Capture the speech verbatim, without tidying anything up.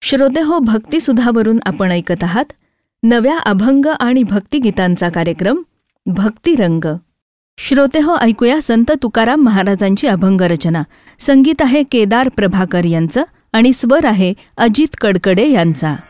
श्रोतेहो, भक्तिसुधावरून आपण ऐकत आहात नव्या अभंग आणि भक्तिगीतांचा कार्यक्रम भक्तिरंग. श्रोतेहो, ऐकूया संत तुकाराम महाराजांची अभंग रचना. संगीत आहे केदार प्रभाकर यांचं आणि स्वर आहे अजित कडकडे यांचा.